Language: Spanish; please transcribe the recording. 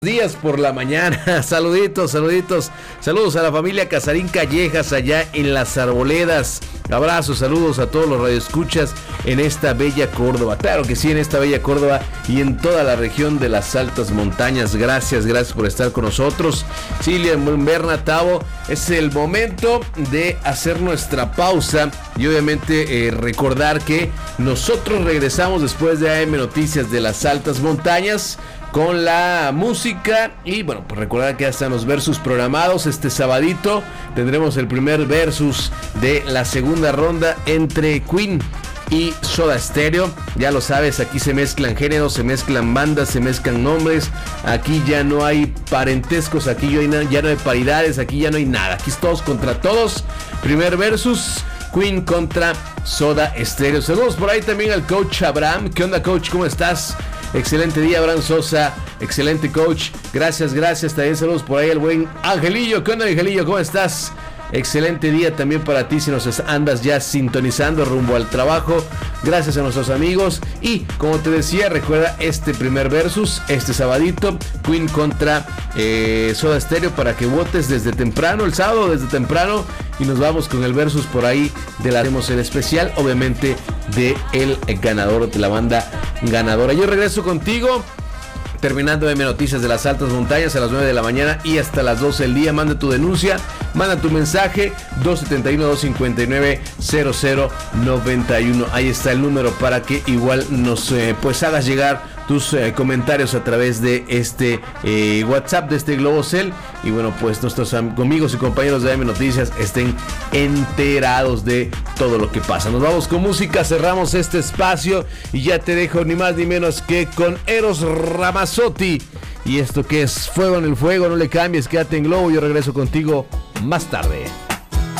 Días por la mañana, saludos a la familia Casarín Callejas allá en Las Arboledas, abrazos, saludos a todos los radioescuchas en esta bella Córdoba, claro que sí, en esta bella Córdoba y en toda la región de las altas montañas, gracias por estar con nosotros. Silvia, Berna, Tavo, es el momento de hacer nuestra pausa y obviamente recordar que nosotros regresamos después de AM Noticias de las altas montañas con la música y bueno, pues recordar que ya están los versus programados. Este sabadito tendremos el primer versus de la segunda ronda entre Queen y Soda Stereo. Ya lo sabes, aquí se mezclan géneros, se mezclan bandas, se mezclan nombres. Aquí ya no hay parentescos, aquí ya no hay paridades, aquí ya no hay nada. Aquí es todos contra todos. Primer versus, Queen contra Soda Stereo. Saludos por ahí también al coach Abraham. ¿Qué onda, coach? ¿Cómo estás? Excelente día, Abraham Sosa. Excelente, coach. Gracias. También saludos por ahí al buen Angelillo. ¿Qué onda, Angelillo? ¿Cómo estás? Excelente día también para ti si nos andas ya sintonizando rumbo al trabajo. Gracias a nuestros amigos. Y como te decía, recuerda este primer versus, este sabadito, Queen contra Soda Stereo, para que votes desde temprano, el sábado desde temprano. Y nos vamos con el versus por ahí de la haremos el especial, obviamente, de el ganador, de la banda ganadora. Yo regreso contigo terminando M Noticias de las altas montañas a las 9 de la mañana y hasta las 12 del día. Manda tu denuncia, manda tu mensaje 271-259-0091. Ahí está el número para que igual nos pues hagas llegar tus comentarios a través de este WhatsApp, de este Globocel. Y bueno, pues nuestros amigos y compañeros de AM Noticias estén enterados de todo lo que pasa. Nos vamos con música, cerramos este espacio y ya te dejo ni más ni menos que con Eros Ramazzotti. Y esto que es Fuego en el Fuego, no le cambies, quédate en Globo, yo regreso contigo más tarde.